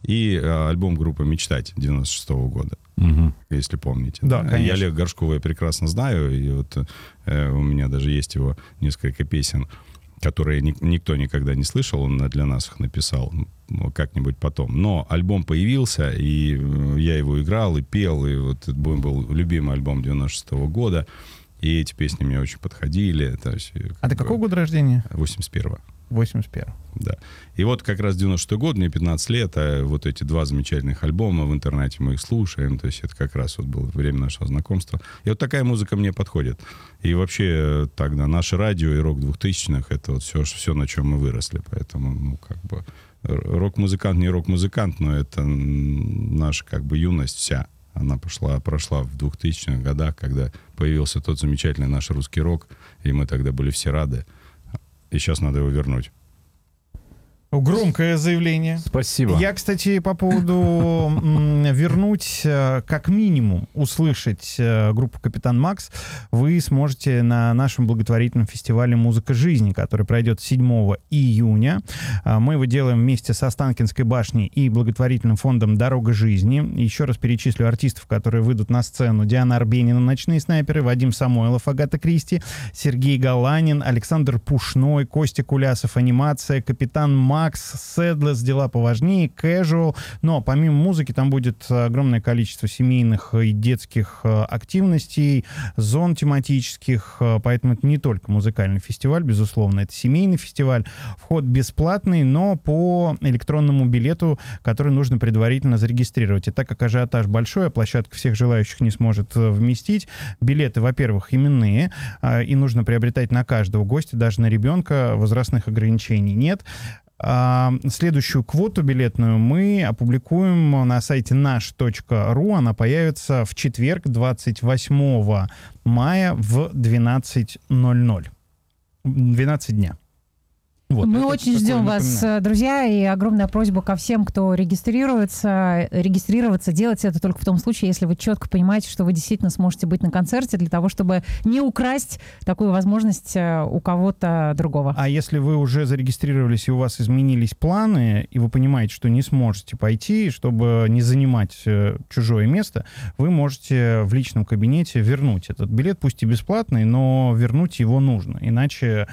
и альбом группы «Мечтать» 96-го года, если помните. Да, конечно. Я Олега Горшкова прекрасно знаю, и вот у меня даже есть его несколько песен, которые никто никогда не слышал, он для нас их написал как-нибудь потом. Но альбом появился, и я его играл и пел, и вот это был любимый альбом 96-го года, и эти песни мне очень подходили. То есть, а ты какого года рождения? 81-го. 81-го. Да. И вот как раз 96-й год, мне 15 лет, а вот эти два замечательных альбома в интернете мы их слушаем, то есть это как раз вот было время нашего знакомства. И вот такая музыка мне подходит. И вообще тогда наше радио и рок 2000-х, это вот все, на чем мы выросли, поэтому, ну, как бы, рок-музыкант не рок-музыкант, но это наша, как бы, юность вся. Она прошла в 2000-х годах, когда появился тот замечательный наш русский рок, и мы тогда были все рады. И сейчас надо его вернуть. Громкое заявление. Спасибо. Я, кстати, по поводу вернуть, как минимум, услышать группу «Капитан Макс», вы сможете на нашем благотворительном фестивале «Музыка жизни», который пройдет 7 июня. Мы его делаем вместе с Останкинской башней и благотворительным фондом «Дорога жизни». Еще раз перечислю артистов, которые выйдут на сцену. Диана Арбенина, «Ночные снайперы», Вадим Самойлов, Агата Кристи, Сергей Галанин, Александр Пушной, Костя Кулясов, «Анимация», «Капитан Макс», Седлес, «Дела поважнее», Casual. Но помимо музыки там будет огромное количество семейных и детских активностей, зон тематических, поэтому это не только музыкальный фестиваль, безусловно, это семейный фестиваль. Вход бесплатный, но по электронному билету, который нужно предварительно зарегистрировать. И так как ажиотаж большой, а площадка всех желающих не сможет вместить, билеты, во-первых, именные, и нужно приобретать на каждого гостя, даже на ребенка, возрастных ограничений нет. Следующую квоту билетную мы опубликуем на сайте наш.ру. Она появится в четверг, 28 мая в 12:00. 12 дня. Вот, мы очень ждем вас, друзья, и огромная просьба ко всем, кто регистрируется, делать это только в том случае, если вы четко понимаете, что вы действительно сможете быть на концерте, для того, чтобы не украсть такую возможность у кого-то другого. А если вы уже зарегистрировались, и у вас изменились планы, и вы понимаете, что не сможете пойти, чтобы не занимать чужое место, вы можете в личном кабинете вернуть этот билет, пусть и бесплатный, но вернуть его нужно, иначе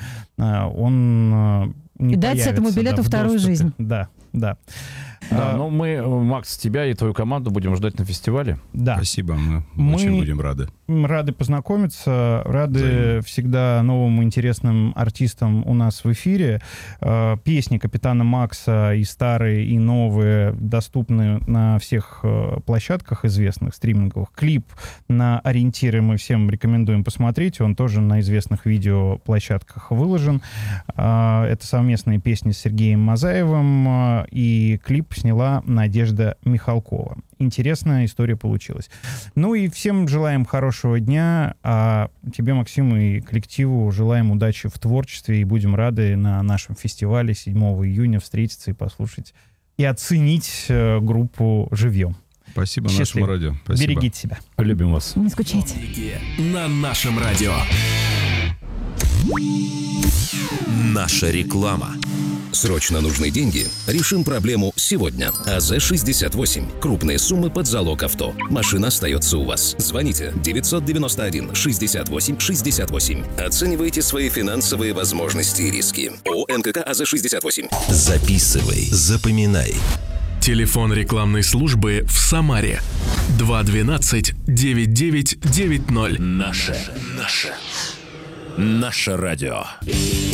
он не и дать этому билету вторую жизнь. Да. Да, но мы, Макс, тебя и твою команду будем ждать на фестивале. Да. Спасибо, мы очень будем рады. Рады познакомиться, рады всегда новым интересным артистам у нас в эфире. Песни «Капитана Макса» и старые, и новые доступны на всех площадках известных, стриминговых. Клип на «Ориентиры» мы всем рекомендуем посмотреть, он тоже на известных видеоплощадках выложен. Это совместные песни с Сергеем Мазаевым, и клип сняла Надежда Михалкова. Интересная история получилась. Ну и всем желаем хорошего дня, а тебе, Максим, и коллективу желаем удачи в творчестве, и будем рады на нашем фестивале 7 июня встретиться и послушать, и оценить группу живьем. Спасибо нашему радио. Спасибо. Берегите себя. Любим вас. Не скучайте. На нашем радио. Наша реклама. Срочно нужны деньги? Решим проблему сегодня. АЗ-68. Крупные суммы под залог авто. Машина остается у вас. Звоните 991-68-68. Оценивайте свои финансовые возможности и риски. ООО НКК АЗ-68. Записывай, запоминай. Телефон рекламной службы в Самаре 212-9990. Наше радио.